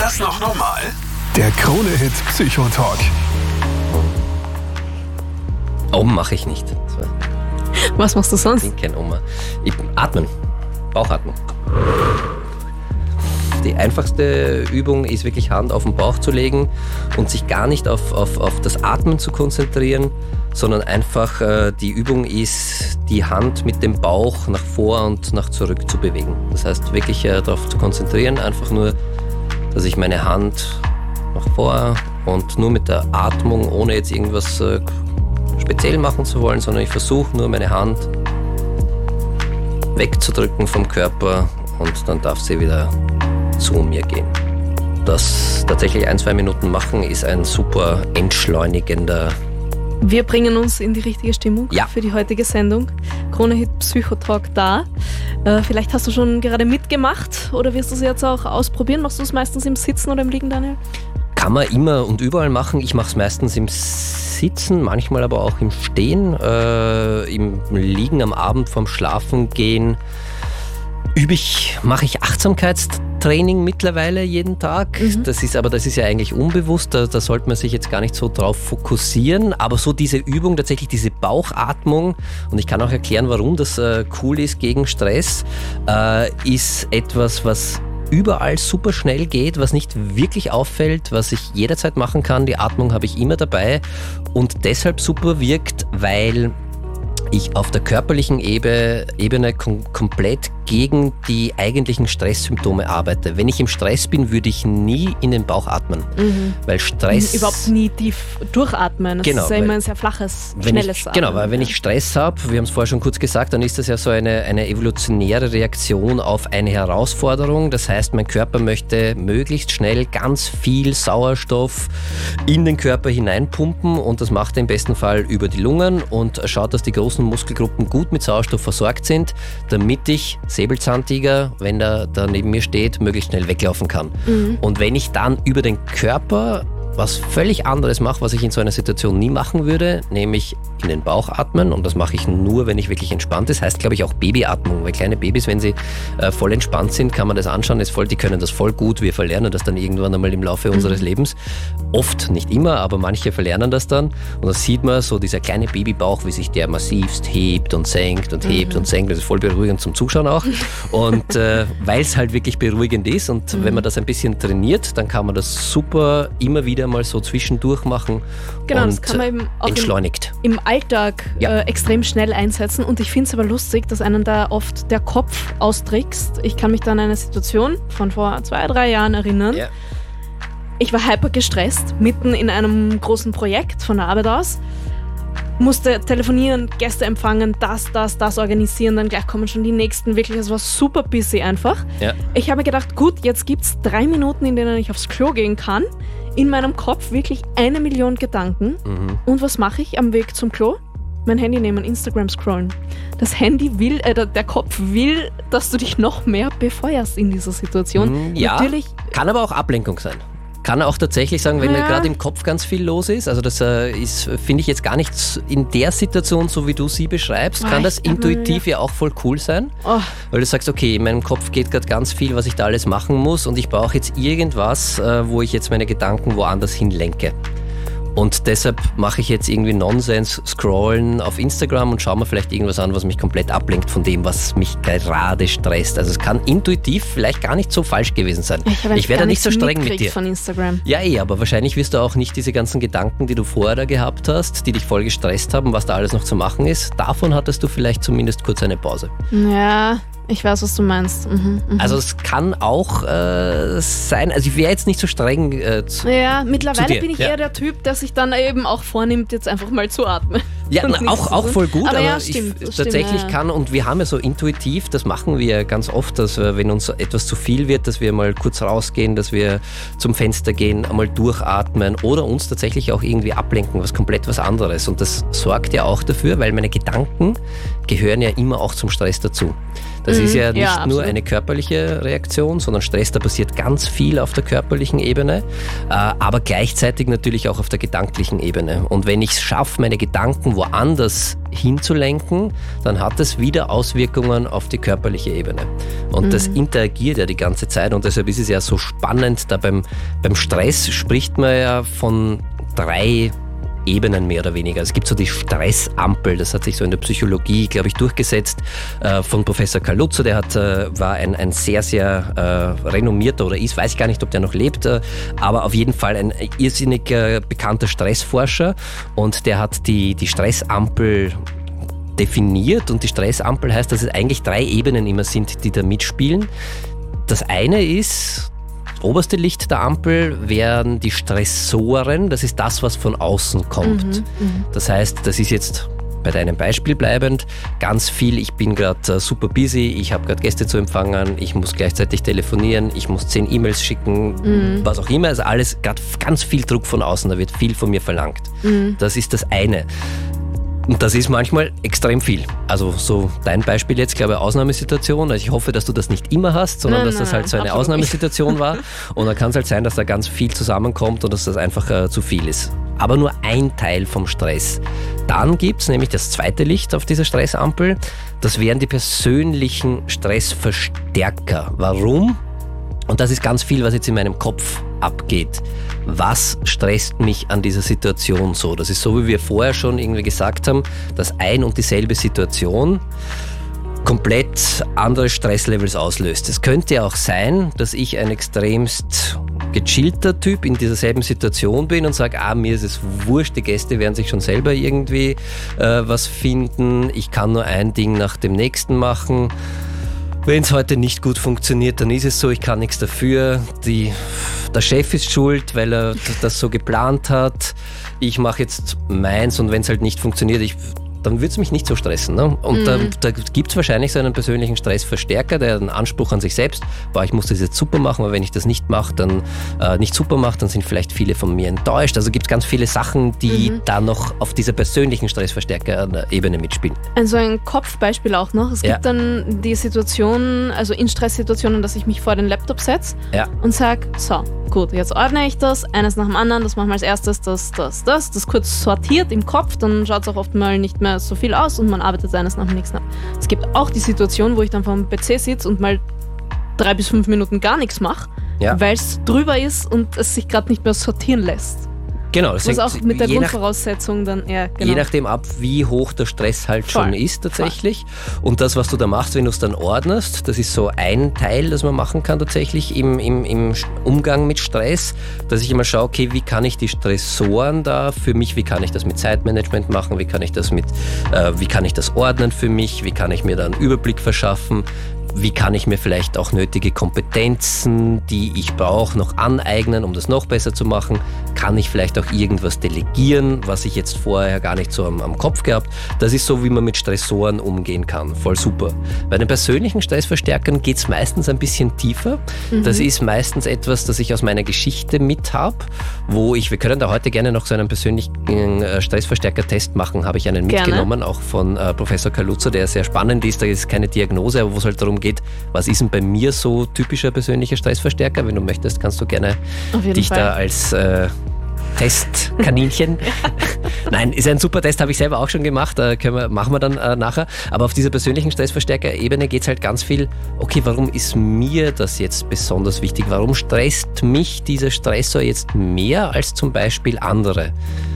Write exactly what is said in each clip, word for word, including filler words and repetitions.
das noch normal? Der Krone-Hit Psychotalk. Om mache ich nicht. Was machst du sonst? Ich bin kein Oma. Ich, atmen. Bauchatmen. Die einfachste Übung ist wirklich Hand auf den Bauch zu legen und sich gar nicht auf, auf, auf das Atmen zu konzentrieren, sondern einfach äh, die Übung ist, die Hand mit dem Bauch nach vor und nach zurück zu bewegen. Das heißt wirklich äh, darauf zu konzentrieren, einfach nur, dass ich meine Hand nach vor und nur mit der Atmung, ohne jetzt irgendwas äh, speziell machen zu wollen, sondern ich versuche nur meine Hand wegzudrücken vom Körper und dann darf sie wieder zu mir gehen. Das tatsächlich ein, zwei Minuten machen ist ein super entschleunigender. Wir bringen uns in die richtige Stimmung ja. für die heutige Sendung. Krone-Hit Psychotalk da. Äh, vielleicht hast du schon gerade mitgemacht oder wirst du es jetzt auch ausprobieren? Machst du es meistens im Sitzen oder im Liegen, Daniel? Kann man immer und überall machen. Ich mache es meistens im Sitzen, manchmal aber auch im Stehen. Äh, im Liegen am Abend vorm Schlafengehen übe ich, mache ich Achtsamkeitstraining mittlerweile jeden Tag. Mhm. Das ist aber das ist ja eigentlich unbewusst, da, da sollte man sich jetzt gar nicht so drauf fokussieren. Aber so diese Übung, tatsächlich diese Bauchatmung, und ich kann auch erklären, warum das äh, cool ist gegen Stress, äh, ist etwas, was überall super schnell geht, was nicht wirklich auffällt, was ich jederzeit machen kann. Die Atmung habe ich immer dabei und deshalb super wirkt, weil ich auf der körperlichen Ebene kom- komplett gegen die eigentlichen Stresssymptome arbeite. Wenn ich im Stress bin, würde ich nie in den Bauch atmen, mhm. weil Stress... Überhaupt nie tief durchatmen. Das genau, ist ja immer ein sehr flaches, schnelles ich, Atmen. Genau, weil wenn ich Stress habe, wir haben es vorher schon kurz gesagt, dann ist das ja so eine, eine evolutionäre Reaktion auf eine Herausforderung. Das heißt, mein Körper möchte möglichst schnell ganz viel Sauerstoff in den Körper hineinpumpen und das macht er im besten Fall über die Lungen und schaut, dass die großen Muskelgruppen gut mit Sauerstoff versorgt sind, damit ich Säbelzahntiger, wenn der da neben mir steht, möglichst schnell weglaufen kann. Mhm. Und wenn ich dann über den Körper was völlig anderes mache, was ich in so einer Situation nie machen würde, nämlich in den Bauch atmen, und das mache ich nur, wenn ich wirklich entspannt ist, heißt glaube ich auch Babyatmung, weil kleine Babys, wenn sie äh, voll entspannt sind, kann man das anschauen, ist voll, die können das voll gut, wir verlernen das dann irgendwann einmal im Laufe mhm. unseres Lebens, oft, nicht immer, aber manche verlernen das dann und da sieht man so dieser kleine Babybauch, wie sich der massivst hebt und senkt und hebt mhm. und senkt, das ist voll beruhigend zum Zuschauen auch und äh, weil es halt wirklich beruhigend ist und mhm. wenn man das ein bisschen trainiert, dann kann man das super immer wieder mal so zwischendurch machen genau, und das kann man eben auch entschleunigt. Im, im Alltag ja. äh, extrem schnell einsetzen und ich finde es aber lustig, dass einen da oft der Kopf austrickst. Ich kann mich da an eine Situation von vor zwei, drei Jahren erinnern. Ja. Ich war hyper gestresst, mitten in einem großen Projekt von der Arbeit aus. Musste telefonieren, Gäste empfangen, das, das, das organisieren, dann gleich kommen schon die nächsten. Wirklich, es war super busy einfach. Ja. Ich habe mir gedacht, gut, jetzt gibt es drei Minuten, in denen ich aufs Klo gehen kann. In meinem Kopf wirklich eine Million Gedanken. Mhm. Und was mache ich am Weg zum Klo? Mein Handy nehmen, Instagram scrollen. Das Handy will, äh, der Kopf will, dass du dich noch mehr befeuerst in dieser Situation. Mhm, ja, natürlich, kann aber auch Ablenkung sein. Kann auch tatsächlich sagen, wenn ja. gerade im Kopf ganz viel los ist, also das äh, ist, finde ich jetzt gar nicht in der Situation, so wie du sie beschreibst, kann das intuitiv ja. ja auch voll cool sein, oh. weil du sagst, okay, in meinem Kopf geht gerade ganz viel, was ich da alles machen muss und ich brauche jetzt irgendwas, äh, wo ich jetzt meine Gedanken woanders hin lenke. Und deshalb mache ich jetzt irgendwie Nonsens scrollen auf Instagram und schaue mir vielleicht irgendwas an, was mich komplett ablenkt von dem, was mich gerade stresst. Also es kann intuitiv vielleicht gar nicht so falsch gewesen sein. Ich, ich werde da nicht so streng mit dir. Von Instagram. Ja, eh, aber wahrscheinlich wirst du auch nicht diese ganzen Gedanken, die du vorher da gehabt hast, die dich voll gestresst haben, was da alles noch zu machen ist. Davon hattest du vielleicht zumindest kurz eine Pause. Ja, ich weiß, was du meinst. Mhm, mh. Also es kann auch äh, sein, also ich wäre jetzt nicht so streng äh, zu Ja, mittlerweile zu dir. bin ich ja. eher der Typ, der sich dann eben auch vornimmt, jetzt einfach mal zu atmen. Ja, na, auch, auch voll gut, aber, aber ja, stimmt, ich tatsächlich stimmt, ja. kann, und wir haben ja so intuitiv, das machen wir ganz oft, dass wir, wenn uns etwas zu viel wird, dass wir mal kurz rausgehen, dass wir zum Fenster gehen, einmal durchatmen oder uns tatsächlich auch irgendwie ablenken, was komplett was anderes. Und das sorgt ja auch dafür, weil meine Gedanken gehören ja immer auch zum Stress dazu. Das mhm, ist ja nicht ja, nur eine körperliche Reaktion, sondern Stress, da passiert ganz viel auf der körperlichen Ebene, äh, aber gleichzeitig natürlich auch auf der gedanklichen Ebene. Und wenn ich es schaffe, meine Gedanken woanders hinzulenken, dann hat es wieder Auswirkungen auf die körperliche Ebene. Und mhm. das interagiert ja die ganze Zeit und deshalb ist es ja so spannend, da beim, beim Stress spricht man ja von drei Ebenen mehr oder weniger. Es gibt so die Stressampel, das hat sich so in der Psychologie, glaube ich, durchgesetzt äh, von Professor Kaluza, der hat, äh, war ein, ein sehr, sehr äh, renommierter oder ist, weiß ich gar nicht, ob der noch lebt, äh, aber auf jeden Fall ein irrsinnig äh, bekannter Stressforscher und der hat die, die Stressampel definiert und die Stressampel heißt, dass es eigentlich drei Ebenen immer sind, die da mitspielen. Das eine ist, das oberste Licht der Ampel wären die Stressoren, das ist das, was von außen kommt. Mhm, das heißt, das ist jetzt bei deinem Beispiel bleibend, ganz viel, ich bin gerade uh, super busy, ich habe gerade Gäste zu empfangen, ich muss gleichzeitig telefonieren, ich muss zehn E-Mails schicken, mhm. was auch immer, also alles, gerade ganz viel Druck von außen, da wird viel von mir verlangt. Mhm. Das ist das eine. Und das ist manchmal extrem viel. Also so dein Beispiel jetzt, glaube ich, Ausnahmesituation. Also ich hoffe, dass du das nicht immer hast, sondern nein, dass das halt so eine Ausnahmesituation war. Und dann kann es halt sein, dass da ganz viel zusammenkommt und dass das einfach äh, zu viel ist. Aber nur ein Teil vom Stress. Dann gibt es nämlich das zweite Licht auf dieser Stressampel. Das wären die persönlichen Stressverstärker. Warum? Und das ist ganz viel, was jetzt in meinem Kopf abgeht. Was stresst mich an dieser Situation so? Das ist so, wie wir vorher schon irgendwie gesagt haben, dass ein und dieselbe Situation komplett andere Stresslevels auslöst. Es könnte ja auch sein, dass ich ein extremst gechillter Typ in dieser selben Situation bin und sage, ah, mir ist es wurscht, die Gäste werden sich schon selber irgendwie äh, was finden, ich kann nur ein Ding nach dem nächsten machen. Wenn es heute nicht gut funktioniert, dann ist es so, ich kann nichts dafür. Die, der Chef ist schuld, weil er das so geplant hat. Ich mache jetzt meins und wenn es halt nicht funktioniert, ich, dann würde es mich nicht so stressen. Ne? Und mhm. da, da gibt es wahrscheinlich so einen persönlichen Stressverstärker, der einen Anspruch an sich selbst, boah, ich muss das jetzt super machen, aber wenn ich das nicht mache, dann äh, nicht super mache, dann sind vielleicht viele von mir enttäuscht. Also gibt es ganz viele Sachen, die mhm. da noch auf dieser persönlichen Stressverstärker-Ebene mitspielen. Also ein Kopfbeispiel auch noch. Es ja. gibt dann die Situation, also in Stresssituationen, dass ich mich vor den Laptop setze ja. und sage, so, gut, jetzt ordne ich das, eines nach dem anderen, das machen wir als erstes, das, das, das, das kurz sortiert im Kopf, dann schaut es auch oft mal nicht mehr so viel aus und man arbeitet eines nach dem nächsten ab. Es gibt auch die Situation, wo ich dann vor dem P C sitze und mal drei bis fünf Minuten gar nichts mache, ja. weil es drüber ist und es sich gerade nicht mehr sortieren lässt. Genau, das was auch mit der Grundvoraussetzung dann eher genau. Je nachdem ab, wie hoch der Stress halt Voll. schon ist tatsächlich. Voll. Und das, was du da machst, wenn du es dann ordnest, das ist so ein Teil, das man machen kann tatsächlich im, im, im Umgang mit Stress, dass ich immer schaue, okay, wie kann ich die Stressoren da für mich, wie kann ich das mit Zeitmanagement machen, wie kann ich das mit, äh, wie kann ich das ordnen für mich, wie kann ich mir da einen Überblick verschaffen, wie kann ich mir vielleicht auch nötige Kompetenzen, die ich brauche, noch aneignen, um das noch besser zu machen? Kann ich vielleicht auch irgendwas delegieren, was ich jetzt vorher gar nicht so am, am Kopf gehabt? Das ist so, wie man mit Stressoren umgehen kann. Voll super. Bei den persönlichen Stressverstärkern geht es meistens ein bisschen tiefer. Mhm. Das ist meistens etwas, das ich aus meiner Geschichte mit habe, wo ich, wir können da heute gerne noch so einen persönlichen Stressverstärker-Test machen, habe ich einen gerne. mitgenommen, auch von äh, Professor Kaluza, der sehr spannend ist. Da ist keine Diagnose, aber wo es halt darum geht, was ist denn bei mir so typischer persönlicher Stressverstärker? Wenn du möchtest, kannst du gerne dich Fall. da als äh, Testkaninchen. Nein, ist ein super Test, habe ich selber auch schon gemacht, äh, können wir, machen wir dann äh, nachher. Aber auf dieser persönlichen Stressverstärker-Ebene geht es halt ganz viel, okay, warum ist mir das jetzt besonders wichtig? Warum stresst mich dieser Stressor jetzt mehr als zum Beispiel andere?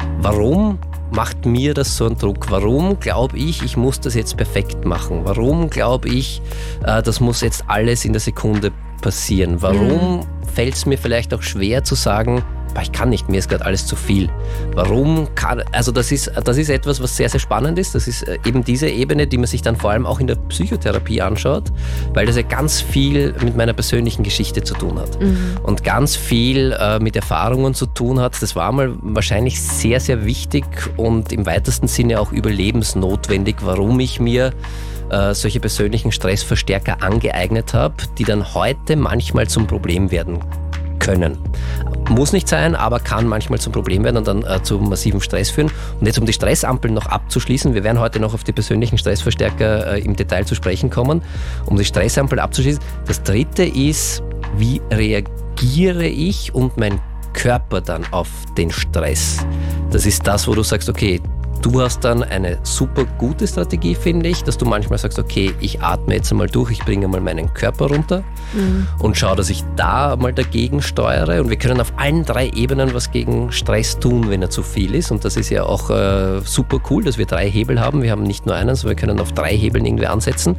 Warum macht mir das so einen Druck? Warum glaube ich, ich muss das jetzt perfekt machen? Warum glaube ich, äh, das muss jetzt alles in der Sekunde passieren? Warum mhm. fällt es mir vielleicht auch schwer zu sagen, ich kann nicht, mir ist gerade alles zu viel. Warum kann, also das ist, das ist etwas, was sehr, sehr spannend ist. Das ist eben diese Ebene, die man sich dann vor allem auch in der Psychotherapie anschaut, weil das ja ganz viel mit meiner persönlichen Geschichte zu tun hat. Mhm. Und ganz viel äh, mit Erfahrungen zu tun hat. Das war mal wahrscheinlich sehr, sehr wichtig und im weitesten Sinne auch überlebensnotwendig, warum ich mir äh, solche persönlichen Stressverstärker angeeignet habe, die dann heute manchmal zum Problem werden können. Muss nicht sein, aber kann manchmal zum Problem werden und dann äh, zu massivem Stress führen. Und jetzt, um die Stressampeln noch abzuschließen, wir werden heute noch auf die persönlichen Stressverstärker äh, im Detail zu sprechen kommen, um die Stressampel abzuschließen. Das dritte ist, wie reagiere ich und mein Körper dann auf den Stress? Das ist das, wo du sagst, okay, Du hast dann eine super gute Strategie, finde ich, dass du manchmal sagst, okay, ich atme jetzt einmal durch, ich bringe mal meinen Körper runter mhm. und schaue, dass ich da mal dagegen steuere. Und wir können auf allen drei Ebenen was gegen Stress tun, wenn er zu viel ist. Und das ist ja auch äh, super cool, dass wir drei Hebel haben. Wir haben nicht nur einen, sondern wir können auf drei Hebeln irgendwie ansetzen.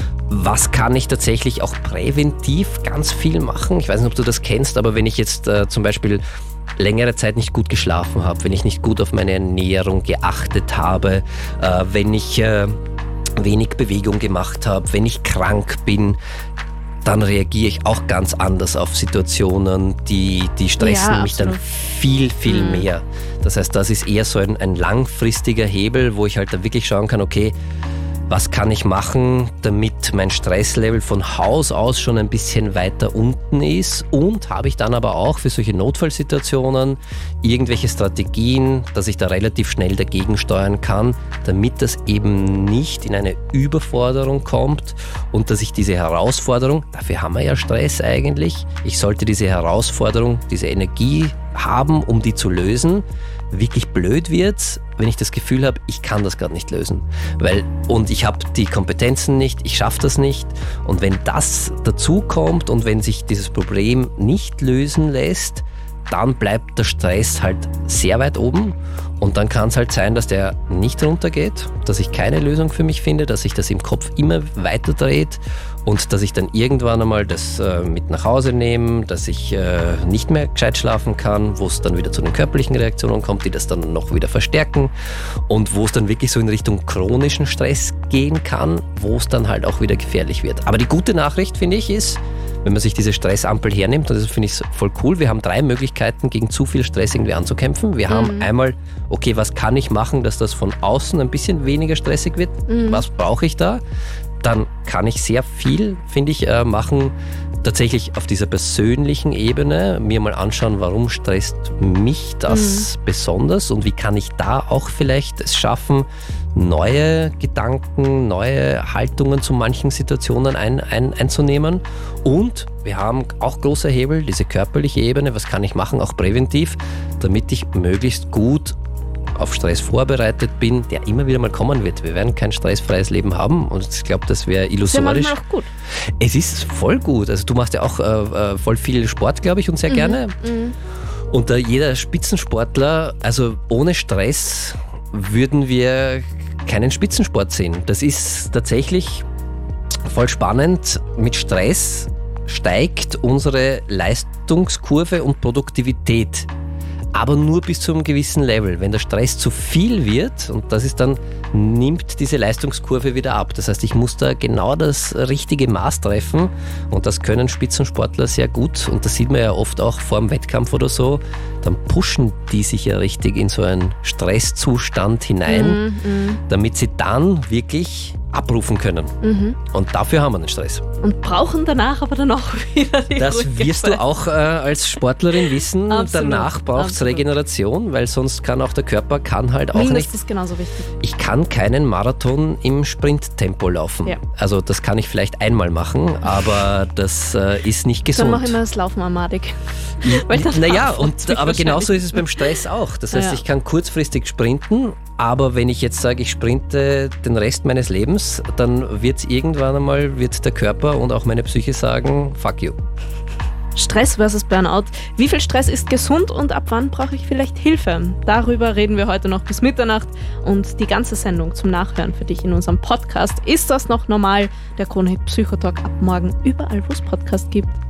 Was kann ich tatsächlich auch präventiv ganz viel machen? Ich weiß nicht, ob du das kennst, aber wenn ich jetzt äh, zum Beispiel längere Zeit nicht gut geschlafen habe, wenn ich nicht gut auf meine Ernährung geachtet habe, äh, wenn ich äh, wenig Bewegung gemacht habe, wenn ich krank bin, dann reagiere ich auch ganz anders auf Situationen, die, die stressen ja, mich dann viel, viel mhm. mehr. Das heißt, das ist eher so ein, ein langfristiger Hebel, wo ich halt dann wirklich schauen kann, okay, was kann ich machen, damit mein Stresslevel von Haus aus schon ein bisschen weiter unten ist, und habe ich dann aber auch für solche Notfallsituationen irgendwelche Strategien, dass ich da relativ schnell dagegen steuern kann, damit das eben nicht in eine Überforderung kommt und dass ich diese Herausforderung, dafür haben wir ja Stress eigentlich, ich sollte diese Herausforderung, diese Energie haben, um die zu lösen, wirklich blöd wird, wenn ich das Gefühl habe, ich kann das gerade nicht lösen. Weil, und ich habe die Kompetenzen nicht, ich schaffe das nicht. Und wenn das dazu kommt und wenn sich dieses Problem nicht lösen lässt, dann bleibt der Stress halt sehr weit oben. Und dann kann es halt sein, dass der nicht runtergeht, dass ich keine Lösung für mich finde, dass sich das im Kopf immer weiter dreht und dass ich dann irgendwann einmal das äh, mit nach Hause nehme, dass ich äh, nicht mehr gescheit schlafen kann, wo es dann wieder zu den körperlichen Reaktionen kommt, die das dann noch wieder verstärken und wo es dann wirklich so in Richtung chronischen Stress gehen kann, wo es dann halt auch wieder gefährlich wird. Aber die gute Nachricht, finde ich, ist, wenn man sich diese Stressampel hernimmt, und das finde ich voll cool, wir haben drei Möglichkeiten, gegen zu viel Stress irgendwie anzukämpfen. Wir mhm. haben einmal, okay, was kann ich machen, dass das von außen ein bisschen weniger stressig wird? Mhm. Was brauche ich da? Dann kann ich sehr viel, finde ich, äh, machen, tatsächlich auf dieser persönlichen Ebene, mir mal anschauen, warum stresst mich das mhm. besonders und wie kann ich da auch vielleicht es schaffen, neue Gedanken, neue Haltungen zu manchen Situationen ein, ein, einzunehmen. Und wir haben auch große Hebel, diese körperliche Ebene, was kann ich machen, auch präventiv, damit ich möglichst gut auf Stress vorbereitet bin, der immer wieder mal kommen wird. Wir werden kein stressfreies Leben haben und ich glaube, das wäre illusorisch. Das ist auch gut. Es ist voll gut. Also du machst ja auch äh, voll viel Sport, glaube ich, und sehr mhm. gerne. Mhm. Und da jeder Spitzensportler, also ohne Stress würden wir keinen Spitzensport sehen. Das ist tatsächlich voll spannend. Mit Stress steigt unsere Leistungskurve und Produktivität. Aber nur bis zu einem gewissen Level. Wenn der Stress zu viel wird, und das ist dann, nimmt diese Leistungskurve wieder ab. Das heißt, ich muss da genau das richtige Maß treffen und das können Spitzensportler sehr gut und das sieht man ja oft auch vor dem Wettkampf oder so. Dann pushen die sich ja richtig in so einen Stresszustand hinein, mhm, damit sie dann wirklich abrufen können. Mhm. Und dafür haben wir den Stress. Und brauchen danach aber dann auch wieder die Das Ruhe wirst Zeit. du auch äh, als Sportlerin wissen. Absolut. Danach braucht es Regeneration, weil sonst kann auch der Körper kann halt auch Mindestens nicht... genauso wichtig. Ich kann keinen Marathon im Sprinttempo laufen. Ja. Also das kann ich vielleicht einmal machen, aber das äh, ist nicht gesund. Dann mache ich immer das Laufen armadig. Naja, und, aber genauso ist es beim Stress auch. Das heißt, ja. ich kann kurzfristig sprinten, aber wenn ich jetzt sage, ich sprinte den Rest meines Lebens, dann wird es irgendwann einmal, wird der Körper und auch meine Psyche sagen, fuck you. Stress versus Burnout. Wie viel Stress ist gesund und ab wann brauche ich vielleicht Hilfe? Darüber reden wir heute noch bis Mitternacht und die ganze Sendung zum Nachhören für dich in unserem Podcast. Ist das noch normal? Der Krone-Hit Psychotalk ab morgen überall, wo es Podcast gibt.